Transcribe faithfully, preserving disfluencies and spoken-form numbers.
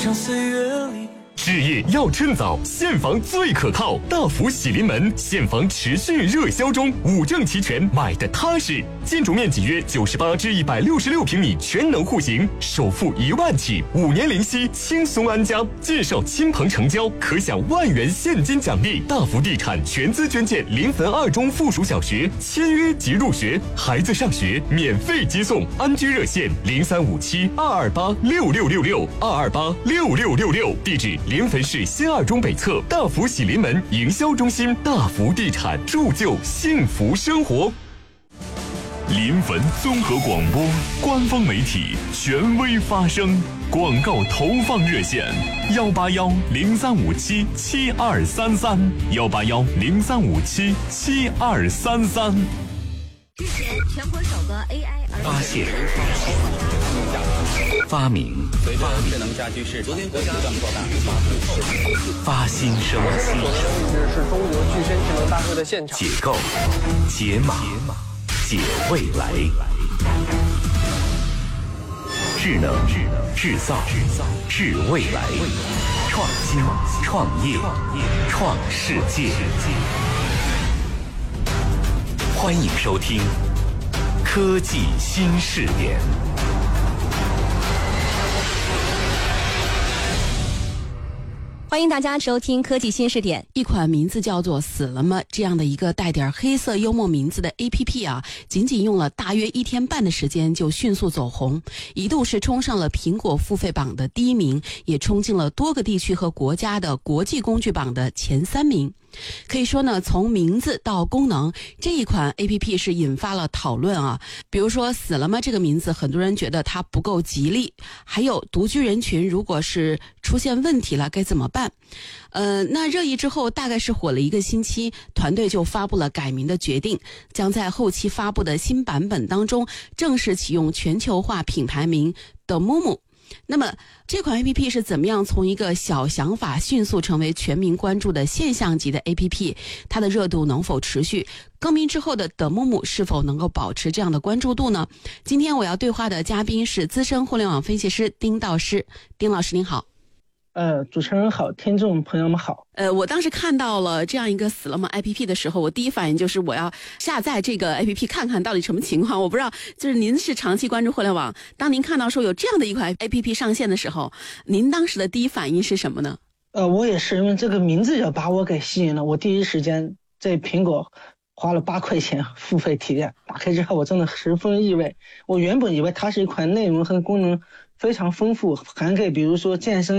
置业要趁早，现房最可靠。大福喜临门，现房持续热销中，五证齐全，买的踏实。建筑面积约九十八至一百六十六平米，全能户型，首付一万起，五年零息，轻松安家。介绍亲朋成交，可享万元现金奖励。大福地产全资捐建临汾二中附属小学，签约即入学，孩子上学免费接送。安居热线零三五七二二八六六六六二二八六六六六，地址临汾市新二中北侧大福喜临门营销中心。大福地产，铸就幸福生活。 临汾综合广播官方媒体，权威发声。广告投放热线：幺八幺零三五七七二三三，幺八幺零三五七七二三三。 日前，全国首个 A I 发现、发明、 随着智能家居市场的不断扩大， 发新生、 所的位置是中国具身智能大会的现场。 解构、解码、解未来。智能、制造、智未来，创新、创业、创世界。欢迎收听科技新视点。 欢迎大家收听科技新视点。 一款名字叫做死了吗这样的一个带点黑色幽默名字的 A P P 啊，仅仅用了大约一天半的时间就迅速走红，一度是冲上了苹果付费榜的第一名，也冲进了多个地区和国家的国际工具榜的前三名。可以说呢，从名字到功能，这一款 A P P 是引发了讨论啊。比如说死了吗这个名字，很多人觉得它不够吉利，还有独居人群如果是出现问题了该怎么办。呃，那热议之后大概是火了一个星期，团队就发布了改名的决定，将在后期发布的新版本当中正式启用全球化品牌名的 Momo。那么这款 A P P 是怎么样从一个小想法迅速成为全民关注的现象级的 A P P？ 它的热度能否持续？更名之后的的木木是否能够保持这样的关注度呢？今天我要对话的嘉宾是资深互联网分析师丁道师。丁老师您好。 呃，主持人好，听众朋友们好。 呃，我当时看到了这样一个死了吗 A P P 的时候，我第一反应就是我要下载这个 A P P 看看到底什么情况。我不知道，就是您是长期关注互联网，当您看到说有这样的一款 A P P 上线的时候，您当时的第一反应是什么呢？ 呃，我也是因为这个名字就把我给吸引了，我第一时间在苹果花了八块钱付费体验，打开之后我真的十分意外。我原本以为它是一款内容和功能非常丰富，涵盖比如说健身